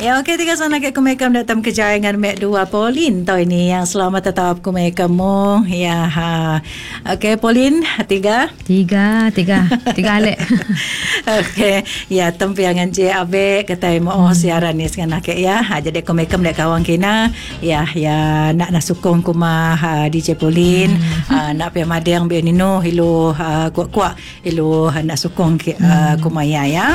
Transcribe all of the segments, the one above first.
Ya, okey, tiga sana ke kumekam datang kejayangan mek dua Pauline tau ini yang selamat tetap kumekam mo. Ya, okey Pauline, tiga alek. Okey, ya tempiangan je abe katai mo siaran ni sekarang ke ya. Jadi kumekam dek kawan kena ya nak nasukong kuma DJ Pauline, nak pi madang be nino hilo kuat hilo nak sukong kumaya ya.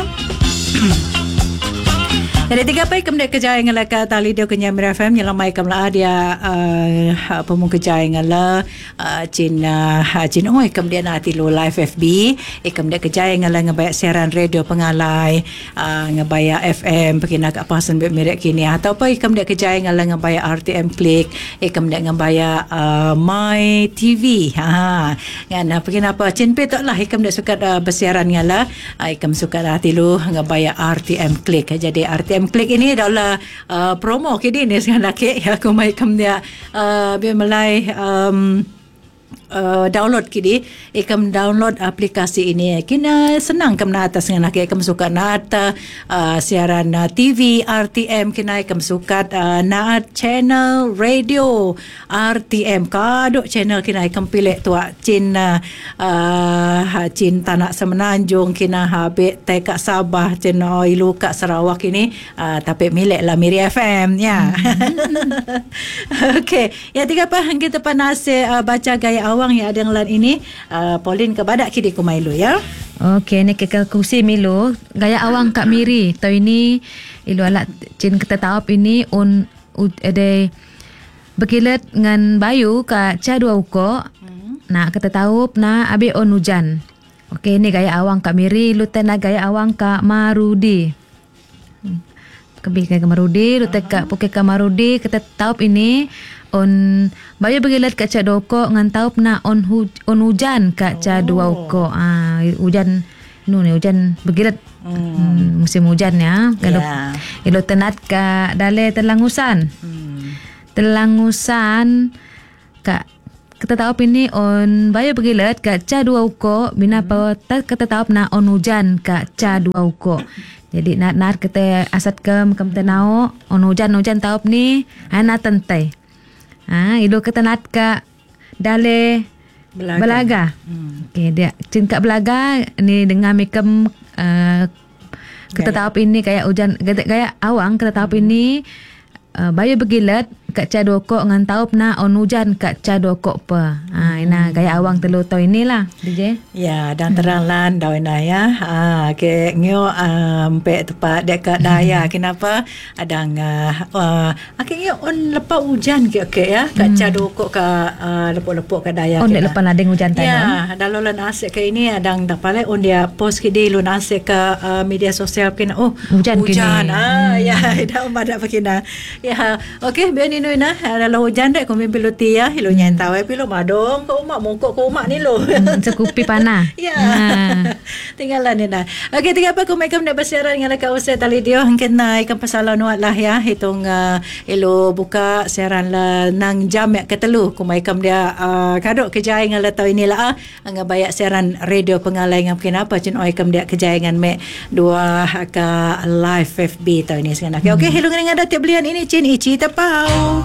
Jadi tiga pai kem dek kejaya ngalaka tali dia kenya Mira FM nyelamai kem la dia pemung kejaya ngala cin oi kem dia nati lo live FB kem dek kejaya ngala ngabaya siaran radio pengalai ngabaya FM pekina ka pasan be mirek kini atau pai kem dek kejaya ngala ngabaya RTM Click kem dek ngabaya My TV ngana pekina apa cin pe tok lah kem dek suka bersiaran ngala kem suka nati lo ngabaya RTM Click jadi RTM Klik ini adalah promo kini ni sekarang laki ya aku mai kam dia biar mulai download kini ikam download aplikasi ini kena senang kam na atas dengan nak ikam suka na siaran TV RTM kena ikam suka na channel radio RTM kaduk channel kena ikam pilih tua cin Tanak Semenanjung kena habis Tekak Sabah cin Ilu Kak Sarawak ini tapi milik lah Miri FM ya. Okey ya tiga apa kita panas baca gaya awang yang ada lan ini Pauline kebadak kidi ku Milo ya. Okey ni ke kursi Milo gaya awang Kak Miri tau ini ilu alat cin kita tahu ini ada berkilat dengan bayu Kak Ca dua uko nak kita tahu na abi on hujan. Okey ni gaya awang Kak Miri lu tena gaya awang Kak Marudi. Kebi Kak Marudi lu teka poke Kak Marudi kita tahu ini on bayu bergilat Kak Ca dua uko ngan tahu na on hujan Kak Ca dua uko. Hujan ni hujan bergilat musim hujan ya. Kalau ilo tenat Kak dale telangusan. Telangusan Kak kita tahu ini on bayu bergilat Kak Ca dua uko bina pawatat kita tahu na on hujan Kak Ca dua uko. Jadi nak kita asat kem tenau on hujan tahu ni ana tentai. Ilo kita nat Kak dale belaga. Okey dia cin Kak belaga ni dengan mikem kita tahu ini kayak hujan kayak awang kita tahu ini bayu bergilat Kak Ca dua kok ngan taup na on hujan Kak Ca dua kok pa. Ina gaya awang telu tau inilah DJ. Ya dan terang lan daw ina ya. Ke ngio pe tepat dekat daya kenapa adang ngio on lepas hujan ke ya Kak Ca dua kok ka lepok-lepok ke daya. On dek lepas lading hujan ya dalam lan asik ke ini adang dapale on dia post ke di lu asik ke media sosial kena hujan ya dah pada pakina. Ya okey ben ini na dalam hujan dek kami piluti ya hilo nyentau pilo madong ke umak mongkok ke umak ni lo sekupi panah ya tinggalan ni na. Okey tiga apa kumekam nak bersiaran dengan Kak Usai tali dia kena ikan pasalan nuat lah ya hitung ilo buka siaran lah nang jam yak ketelu kumekam dia kaduk kejaya dengan tau inilah ngabayak siaran radio pengalai ngam kenapa cin oi kam dia kejaya dengan mek dua ka live FB tau ini sekarang. Okey hilo dengan ada tiap belian ini cin ici tapau